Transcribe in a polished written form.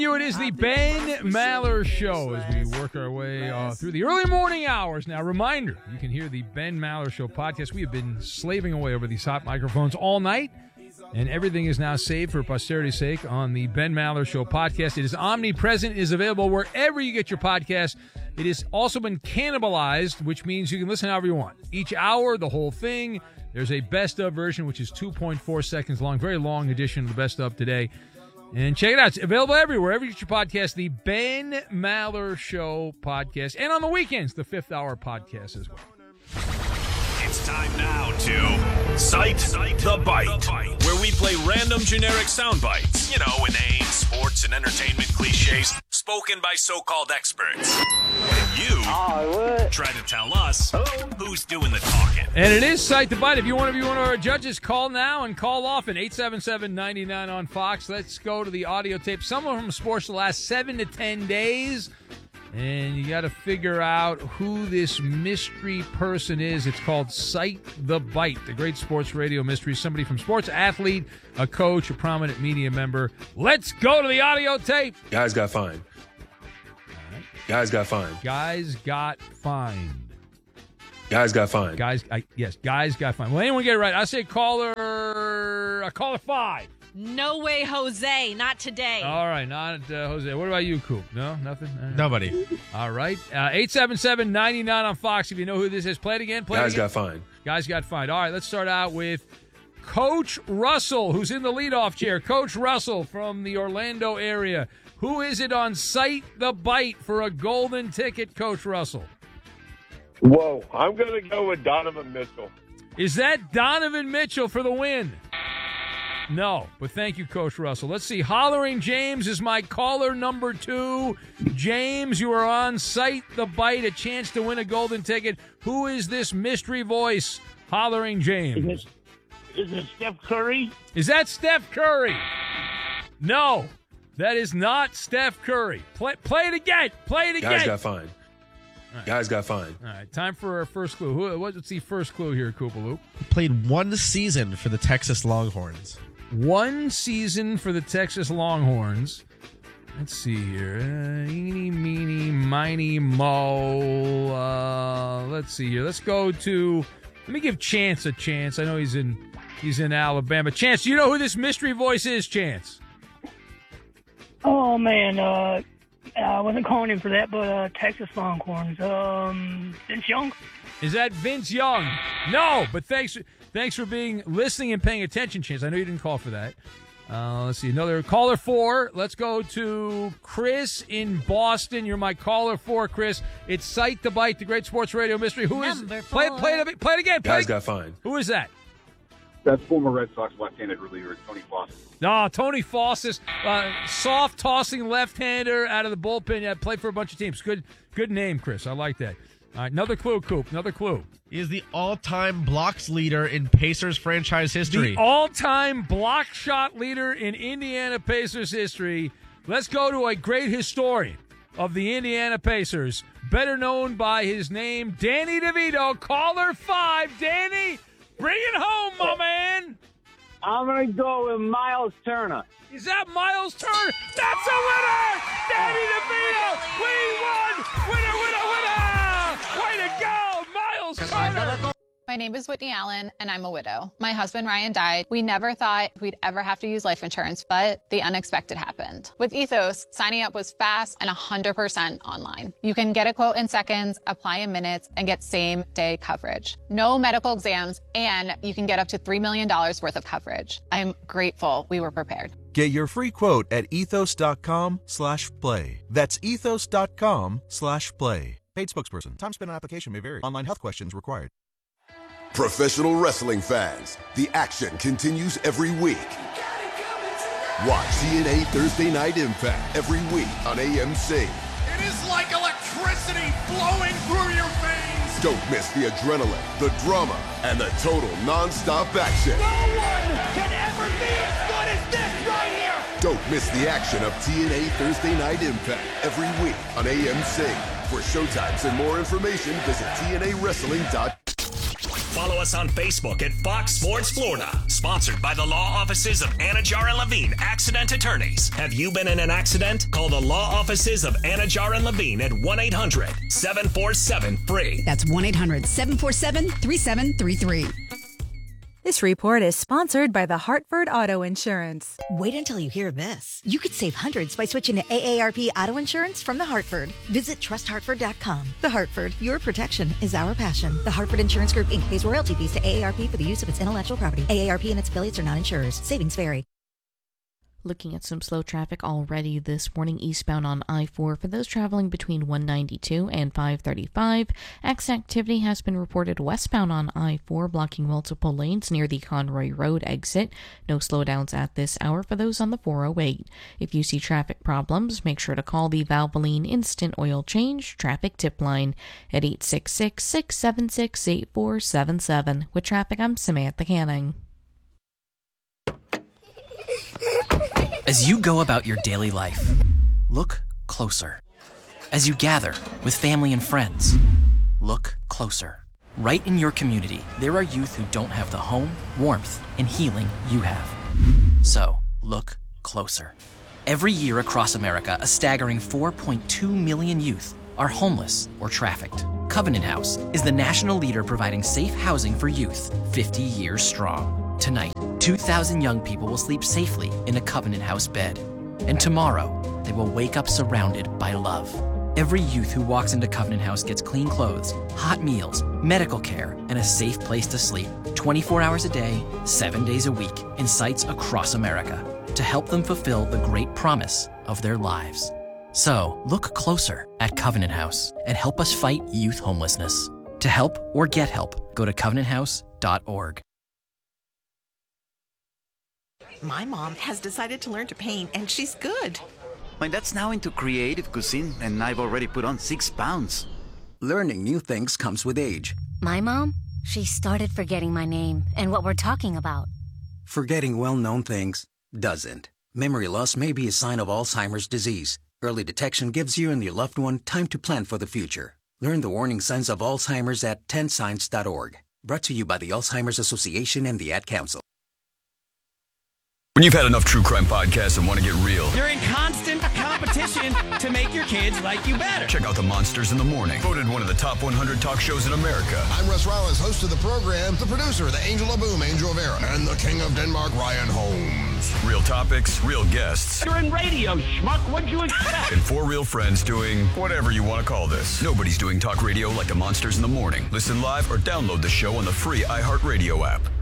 It is the Ben Maller Show as we work our way through the early morning hours. Now, reminder, you can hear the Ben Maller Show podcast. We have been slaving away over these hot microphones all night, and everything is now saved for posterity's sake on the Ben Maller Show podcast. It is omnipresent. It is available wherever you get your podcast. It has also been cannibalized, which means you can listen however you want. Each hour, the whole thing. There's a best-of version, which is 2.4 seconds long. Very long edition of the best-of today. And check it out. It's available everywhere. Wherever you get your podcast, the Ben Maller Show podcast. And on the weekends, the Fifth Hour podcast as well. It's time now to Cite the Bite, where we play random generic sound bites. You know, inane sports and entertainment cliches spoken by so-called experts. And you try to tell us who's doing the talking. And it is Cite the Bite. If you want to be one of our judges, call now and call often. 877-99 on Fox. Let's go to the audio tape. Some of them sports the last 7 to 10 days. And you got to figure out who this mystery person is. It's called Cite the Bite, the great sports radio mystery. Somebody from sports athlete, a coach, a prominent media member. Let's go to the audio tape. Guys got fined. Guys got fined. Guys got fined. Guys got fined. Guys got fined. Well, anyone get it right? I say caller 5. No way, Jose. Not today. All right, not Jose. What about you, Coop? No, nothing? Right. Nobody. All right. 877-99 on Fox. If you know who this is, play it again. Guys got fined. Guys got fined. All right, let's start out with Coach Russell, who's in the leadoff chair. Coach Russell from the Orlando area. Who is it on Cite the Bite for a golden ticket, Coach Russell? Whoa, I'm going to go with Donovan Mitchell. Is that Donovan Mitchell for the win? No, but thank you, Coach Russell. Let's see. Hollering James is my caller number 2. James, you are on Cite the Bite, a chance to win a golden ticket. Who is this mystery voice? Hollering James. Is it Steph Curry? Is that Steph Curry? No, that is not Steph Curry. Play it again. Play it again. Guys got fined. Right. Guys got fined. All right, time for our first clue. What's the first clue here, Koopaloop? Played one season for the Texas Longhorns. One season for the Texas Longhorns. Let's see here. Eeny, meeny, miny, mo. Let's see here. Let's go to. Let me give Chance a chance. I know he's in Alabama. Chance, do you know who this mystery voice is, Chance? Oh man, I wasn't calling him for that, but Texas Longhorns. Vince Young. Is that Vince Young? No, but thanks for listening and paying attention, Chance. I know you didn't call for that. Let's see. Another caller 4. Let's go to Chris in Boston. You're my caller 4, Chris. It's Cite the Bite, the great sports radio mystery. Who is Number 4. Play it again. Guys got fined. Who is that? That's former Red Sox left-handed reliever Tony Fawcett. No, Tony Fawcett, soft-tossing left-hander out of the bullpen. Yeah, played for a bunch of teams. Good name, Chris. I like that. All right, another clue, Coop. Another clue. He is the all-time blocks leader in Pacers franchise history. The all-time block shot leader in Indiana Pacers history. Let's go to a great historian of the Indiana Pacers, better known by his name, Danny DeVito. Caller 5. Danny, bring it home, my man. I'm going to go with Miles Turner. Is that Miles Turner? That's a winner! Danny DeVito! We won! Winner, winner, winner! Way to go, Miles Turner! My name is Whitney Allen, and I'm a widow. My husband, Ryan, died. We never thought we'd ever have to use life insurance, but the unexpected happened. With Ethos, signing up was fast and 100% online. You can get a quote in seconds, apply in minutes, and get same-day coverage. No medical exams, and you can get up to $3 million worth of coverage. I'm grateful we were prepared. Get your free quote at ethos.com/play. That's ethos.com/play. Paid spokesperson. Time spent on application may vary. Online health questions required. Professional wrestling fans, the action continues every week. Watch TNA Thursday Night Impact every week on AMC. It is like electricity flowing through your veins. Don't miss the adrenaline, the drama, and the total non-stop action. No one can ever be as good as this right here. Don't miss the action of TNA Thursday Night Impact every week on AMC. For showtimes and more information, visit TNAWrestling.com. Follow us on Facebook at Fox Sports Florida. Sponsored by the law offices of Anajar and Levine, accident attorneys. Have you been in an accident? Call the law offices of Anajar and Levine at 1-800-747-FREE. That's 1-800-747-3733. This report is sponsored by the Hartford Auto Insurance. Wait until you hear this. You could save hundreds by switching to AARP Auto Insurance from the Hartford. Visit trusthartford.com. The Hartford, your protection is our passion. The Hartford Insurance Group, Inc. pays royalty fees to AARP for the use of its intellectual property. AARP and its affiliates are not insurers. Savings vary. Looking at some slow traffic already this morning eastbound on I-4 for those traveling between 192 and 535. Activity has been reported westbound on I-4, blocking multiple lanes near the Conroy Road exit. No slowdowns at this hour for those on the 408. If you see traffic problems, make sure to call the Valvoline Instant Oil Change Traffic Tip Line at 866-676-8477. With traffic, I'm Samantha Canning. As you go about your daily life, look closer. As you gather with family and friends, look closer. Right in your community, there are youth who don't have the home, warmth, and healing you have. So, look closer. Every year across America, a staggering 4.2 million youth are homeless or trafficked. Covenant House is the national leader providing safe housing for youth, 50 years strong. Tonight, 2,000 young people will sleep safely in a Covenant House bed. And tomorrow, they will wake up surrounded by love. Every youth who walks into Covenant House gets clean clothes, hot meals, medical care, and a safe place to sleep 24 hours a day, 7 days a week, in sites across America to help them fulfill the great promise of their lives. So, look closer at Covenant House and help us fight youth homelessness. To help or get help, go to covenanthouse.org. My mom has decided to learn to paint, and she's good. My dad's now into creative cuisine, and I've already put on 6 pounds. Learning new things comes with age. My mom? She started forgetting my name and what we're talking about. Forgetting well-known things doesn't. Memory loss may be a sign of Alzheimer's disease. Early detection gives you and your loved one time to plan for the future. Learn the warning signs of Alzheimer's at 10signs.org. Brought to you by the Alzheimer's Association and the Ad Council. When you've had enough true crime podcasts and want to get real, you're in constant competition to make your kids like you better. Check out The Monsters in the Morning, voted one of the top 100 talk shows in America. I'm Russ Rollins, host of the program, the producer, the Angel of Boom, Angel Vera, and the King of Denmark, Ryan Holmes. Real topics, real guests. You're in radio, schmuck. What'd you expect? And 4 real friends doing whatever you want to call this. Nobody's doing talk radio like The Monsters in the Morning. Listen live or download the show on the free iHeartRadio app.